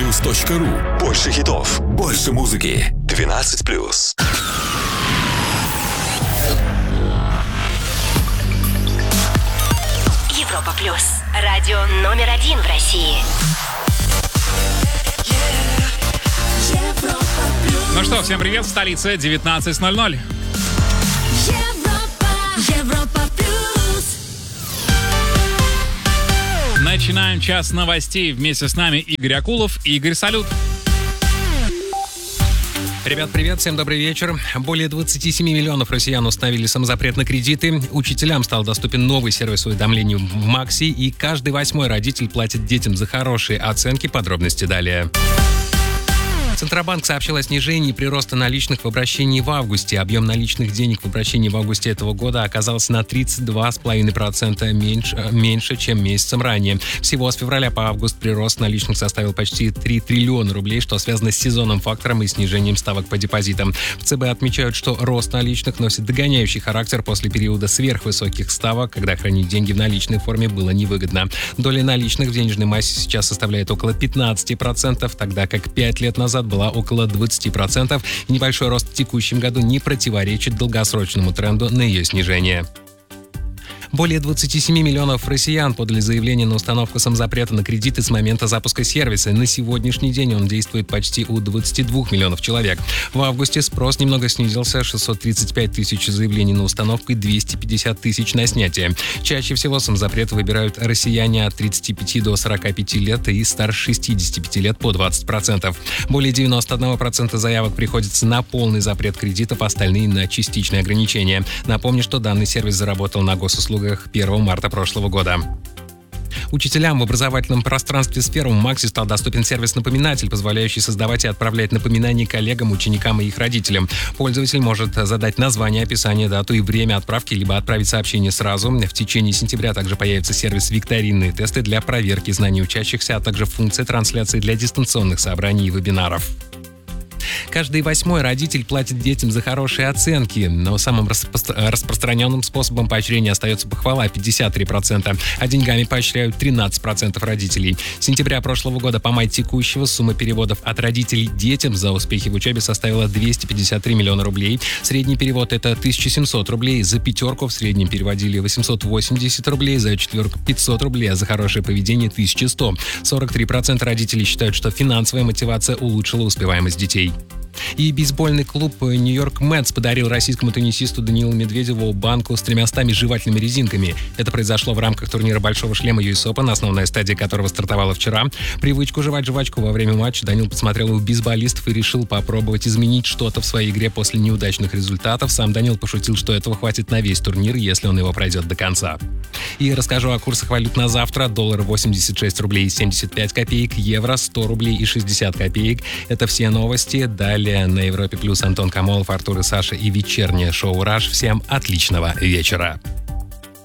europaplus.ru. Больше хитов, больше музыки. 12+. Европа Плюс. Радио номер 1 в России. Ну что, всем привет, в столице 19:00. Европа Плюс. Начинаем час новостей. Вместе с нами Игорь Акулов. Игорь, салют. Ребят, привет, всем добрый вечер. Более 27 миллионов россиян установили самозапрет на кредиты. Учителям стал доступен новый сервис уведомлений в Макси, и каждый 8-й родитель платит детям за хорошие оценки. Подробности далее. Центробанк сообщил о снижении прироста наличных в обращении в августе. Объем наличных денег в обращении в августе этого года оказался на 32,5% меньше, чем месяцем ранее. Всего с февраля по август прирост наличных составил почти 3 триллиона рублей, что связано с сезонным фактором и снижением ставок по депозитам. В ЦБ отмечают, что рост наличных носит догоняющий характер после периода сверхвысоких ставок, когда хранить деньги в наличной форме было невыгодно. Доля наличных в денежной массе сейчас составляет около 15%, тогда как 5 лет назад была около 20%, и небольшой рост в текущем году не противоречит долгосрочному тренду на ее снижение. Более 27 миллионов россиян подали заявление на установку самозапрета на кредиты с момента запуска сервиса. На сегодняшний день он действует почти у 22 миллионов человек. В августе спрос немного снизился: 635 тысяч заявлений на установку и 250 тысяч на снятие. Чаще всего самозапрет выбирают россияне от 35 до 45 лет и старше 65 лет по 20%. Более 91% заявок приходится на полный запрет кредитов, остальные на частичные ограничения. Напомню, что данный сервис заработал на госуслугах 1 марта прошлого года. Учителям в образовательном пространстве с первым Макси стал доступен сервис-напоминатель, позволяющий создавать и отправлять напоминания коллегам, ученикам и их родителям. Пользователь может задать название, описание, дату и время отправки, либо отправить сообщение сразу. В течение сентября также появится сервис «Викторинные тесты» для проверки знаний учащихся, а также функция трансляции для дистанционных собраний и вебинаров. Каждый 8-й родитель платит детям за хорошие оценки, но самым распространенным способом поощрения остается похвала — 53%, а деньгами поощряют 13% родителей. С сентября прошлого года по май текущего сумма переводов от родителей детям за успехи в учебе составила 253 миллиона рублей. Средний перевод — это 1700 рублей, за пятерку в среднем переводили 880 рублей, за четверку 500 рублей, а за хорошее поведение 1100. 43% родителей считают, что финансовая мотивация улучшила успеваемость детей. И бейсбольный клуб Нью-Йорк Мэтс подарил российскому теннисисту Даниилу Медведеву банку с 300 жевательными резинками. Это произошло в рамках турнира «Большого шлема» US Open, основная стадия которого стартовала вчера. Привычку жевать жвачку во время матча Данил подсмотрел у бейсболистов и решил попробовать изменить что-то в своей игре после неудачных результатов. Сам Данил пошутил, что этого хватит на весь турнир, если он его пройдет до конца. И расскажу о курсах валют на завтра. Доллар 86 рублей и 75 копеек, евро 100 рублей и 60 копеек. Это все новости. Далее на Европе Плюс Антон Камолов, Артур и Саша и вечернее шоу «Раш». Всем отличного вечера.